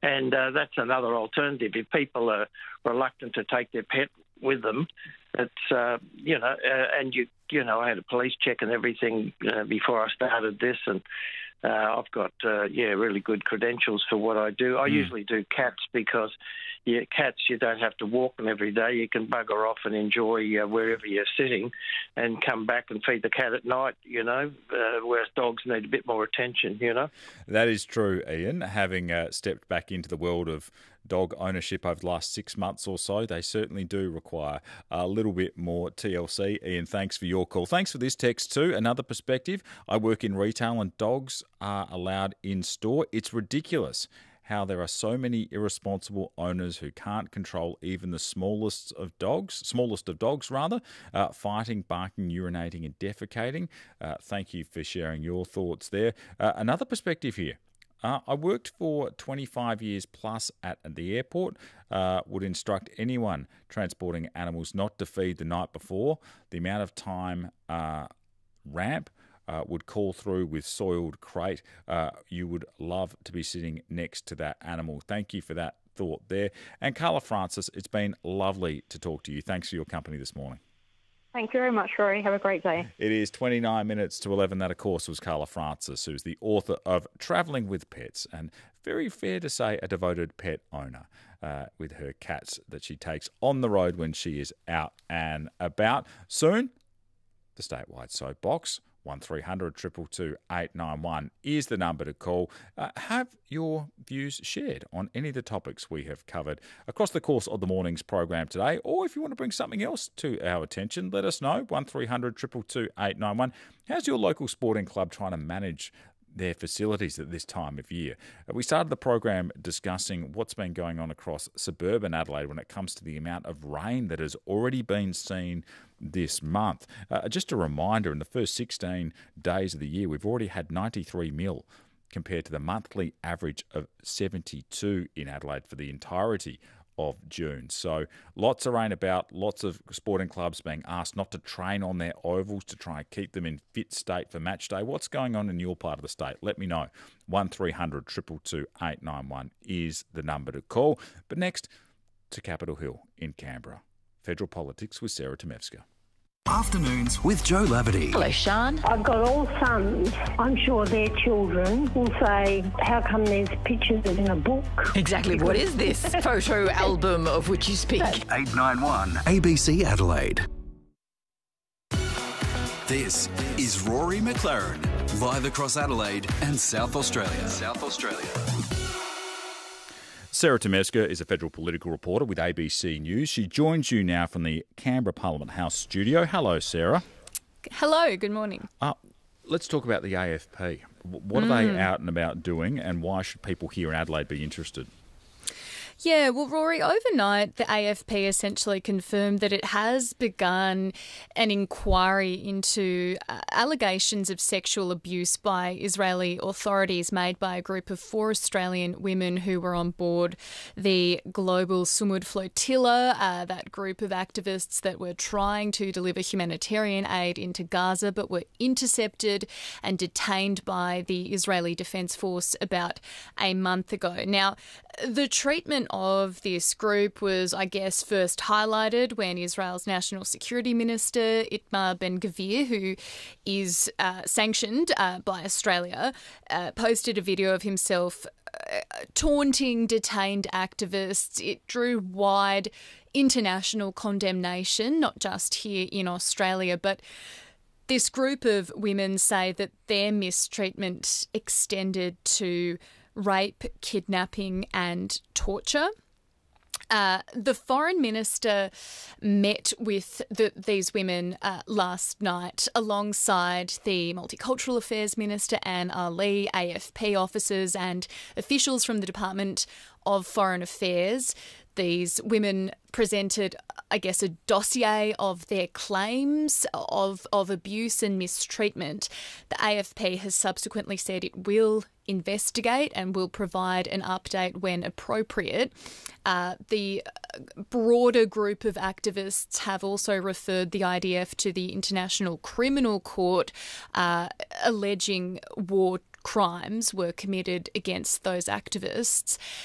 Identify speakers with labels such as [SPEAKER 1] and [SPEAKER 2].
[SPEAKER 1] And that's another alternative. If people are reluctant to take their pet with them, it's, and I had a police check and everything before I started this, and I've got, really good credentials for what I do. I usually do cats because, cats, you don't have to walk them every day. You can bugger off and enjoy wherever you're sitting and come back and feed the cat at night, whereas dogs need a bit more attention,
[SPEAKER 2] That is true, Ian. Having stepped back into the world of dog ownership over the last 6 months or so, they certainly do require a little bit more TLC. Ian, thanks for your call. Thanks for this text too. Another perspective, I work in retail and dogs are allowed in store. It's ridiculous how there are so many irresponsible owners who can't control even the smallest of dogs, fighting, barking, urinating and defecating. Thank you for sharing your thoughts there. Another perspective here. I worked for 25 years plus at the airport, would instruct anyone transporting animals not to feed the night before. The amount of time ramp would call through with soiled crate. You would love to be sitting next to that animal. Thank you for that thought there. And Carla Francis, it's been lovely to talk to you. Thanks for your company this morning.
[SPEAKER 3] Thank you very much, Rory. Have a great day.
[SPEAKER 2] It is 29 minutes to 11. That, of course, was Carla Francis, who's the author of Travelling with Pets, and very fair to say a devoted pet owner with her cats that she takes on the road when she is out and about. Soon, the statewide soapbox. 1300 222 891 is the number to call. Have your views shared on any of the topics we have covered across the course of the morning's program today, or if you want to bring something else to our attention, let us know. 1300 222 891. How's your local sporting club trying to manage their facilities at this time of year? We started the program discussing what's been going on across suburban Adelaide when it comes to the amount of rain that has already been seen this month. Just a reminder, in the first 16 days of the year, we've already had 93 mil compared to the monthly average of 72 in Adelaide for the entirety of June. So lots of rain about, lots of sporting clubs being asked not to train on their ovals to try and keep them in fit state for match day. What's going on in your part of the state? Let me know. 1300 222 891 is the number to call. But next, to Capitol Hill in Canberra. Federal Politics with Sarah Tomevska.
[SPEAKER 4] Afternoons with Joe Labadie.
[SPEAKER 5] Hello, Sean.
[SPEAKER 6] I've got all sons. I'm sure their children will say, how come there's pictures in a book?
[SPEAKER 5] Exactly. What is this photo album of which you speak?
[SPEAKER 4] 891 ABC Adelaide. This is Rory McLaren, live across Adelaide and South Australia.
[SPEAKER 2] Sarah Tomevska is a federal political reporter with ABC News. She joins you now from the Canberra Parliament House studio. Hello, Sarah.
[SPEAKER 7] Hello, good morning.
[SPEAKER 2] Let's talk about the AFP. What are they out and about doing, and why should people here in Adelaide be interested?
[SPEAKER 7] Yeah, well, Rory, overnight the AFP essentially confirmed that it has begun an inquiry into allegations of sexual abuse by Israeli authorities made by a group of 4 Australian women who were on board the Global Sumud Flotilla, that group of activists that were trying to deliver humanitarian aid into Gaza but were intercepted and detained by the Israeli Defence Force about a month ago. Now, the treatment of this group was, I guess, first highlighted when Israel's National Security Minister, Itamar Ben-Gvir, who is sanctioned by Australia, posted a video of himself taunting detained activists. It drew wide international condemnation, not just here in Australia, but this group of women say that their mistreatment extended to rape, kidnapping and torture. The Foreign Minister met with these women last night alongside the Multicultural Affairs Minister, Anne Ali, AFP officers and officials from the Department of Foreign Affairs. These women presented, I guess, a dossier of their claims of abuse and mistreatment. The AFP has subsequently said it will investigate and will provide an update when appropriate. The broader group of activists have also referred the IDF to the International Criminal Court, alleging war crimes were committed against those activists.